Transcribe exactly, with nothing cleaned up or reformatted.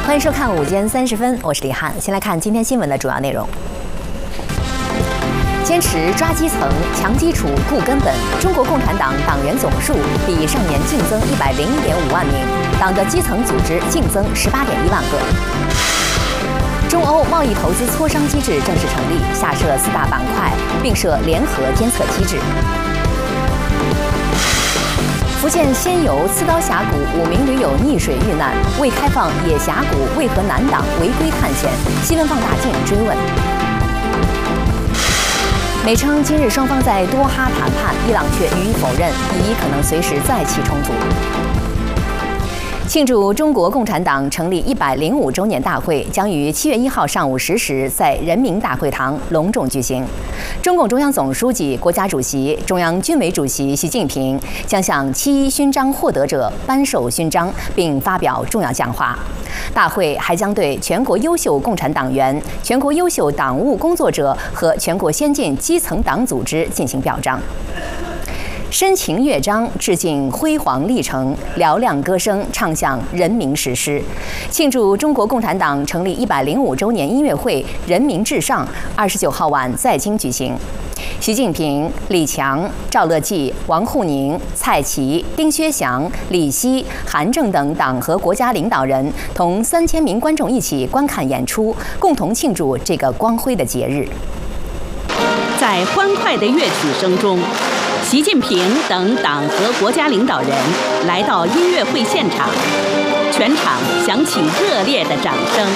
欢迎收看午间三十分，我是李翰。先来看今天新闻的主要内容。坚持抓基层、强基础、固根本。中国共产党党员总数比上年净增一百零一点五万名，党的基层组织净增十八点一万个。中欧贸易投资磋商机制正式成立，下设四大板块，并设联合监测机制。福建仙游刺刀峡谷五名驴友溺水遇难，未开放野峡谷为何南党违规探险？新闻放大镜追问。美称今日双方在多哈谈判，伊朗却予以否认，疑可能随时再起冲突。庆祝中国共产党成立一百零五周年大会将于七月一号上午十时在人民大会堂隆重举行。中共中央总书记、国家主席、中央军委主席习近平将向七一勋章获得者颁授勋章，并发表重要讲话。大会还将对全国优秀共产党员、全国优秀党务工作者和全国先进基层党组织进行表彰。深情乐章致敬辉煌历程，嘹亮歌声唱响人民史诗。庆祝中国共产党成立一百零五周年音乐会“人民至上”二十九号晚在京举行。习近平、李强、赵乐际、王沪宁、蔡奇、丁薛祥、李希、韩正等党和国家领导人同三千名观众一起观看演出，共同庆祝这个光辉的节日。 在欢快的乐曲声中，习近平等党和国家领导人来到音乐会现场，全场响起热烈的掌声。